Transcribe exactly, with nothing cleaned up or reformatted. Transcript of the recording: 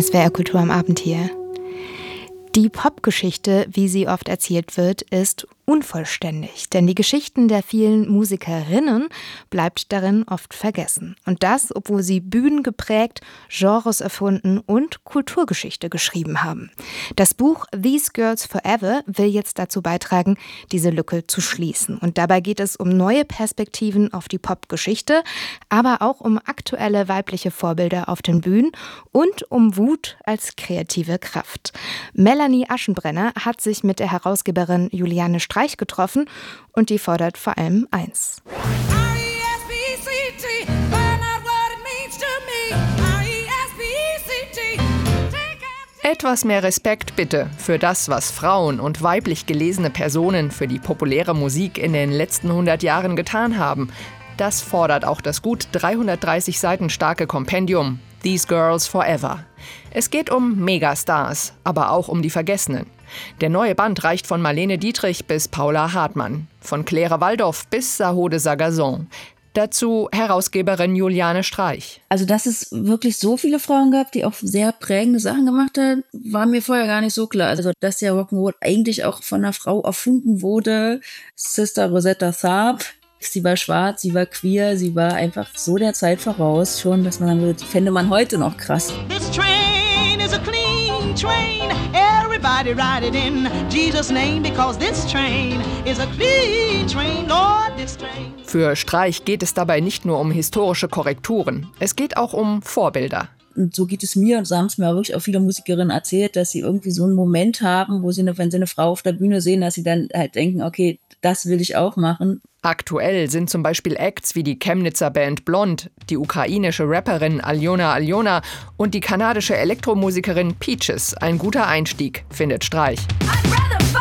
S W R Kultur am Abend hier. Die Popgeschichte, wie sie oft erzählt wird, ist unvollständig, denn die Geschichten der vielen Musikerinnen bleibt darin oft vergessen. Und das, obwohl sie Bühnen geprägt, Genres erfunden und Kulturgeschichte geschrieben haben. Das Buch These Girls Forever will jetzt dazu beitragen, diese Lücke zu schließen. Und dabei geht es um neue Perspektiven auf die Popgeschichte, aber auch um aktuelle weibliche Vorbilder auf den Bühnen und um Wut als kreative Kraft. Melanie Aschenbrenner hat sich mit der Herausgeberin Juliane Streich getroffen und die fordert vor allem eins. Etwas mehr Respekt bitte für das, was Frauen und weiblich gelesene Personen für die populäre Musik in den letzten hundert Jahren getan haben. Das fordert auch das gut dreihundertdreißig Seiten starke Kompendium These Girls Forever. Es geht um Megastars, aber auch um die Vergessenen. Der neue Band reicht von Marlene Dietrich bis Paula Hartmann, von Claire Waldoff bis Sahode Sagazon. Dazu Herausgeberin Juliane Streich. Also, dass es wirklich so viele Frauen gab, die auch sehr prägende Sachen gemacht haben, war mir vorher gar nicht so klar. Also, dass ja Rock'n'Roll eigentlich auch von einer Frau erfunden wurde. Sister Rosetta Tharpe. Sie war schwarz, sie war queer, sie war einfach so der Zeit voraus schon, dass man sagen würde, die fände man heute noch krass. This train is a clean train. Everybody ride it in Jesus' name, because this train is a clean train. Lord, this train. Für Streich geht es dabei nicht nur um historische Korrekturen. Es geht auch um Vorbilder. Und so geht es mir, und so haben es mir auch wirklich auch viele Musikerinnen erzählt, dass sie irgendwie so einen Moment haben, wo sie, eine, wenn sie eine Frau auf der Bühne sehen, dass sie dann halt denken, okay, das will ich auch machen. Aktuell sind zum Beispiel Acts wie die Chemnitzer Band Blond, die ukrainische Rapperin Aljona Aljona und die kanadische Elektromusikerin Peaches ein guter Einstieg, findet Streich.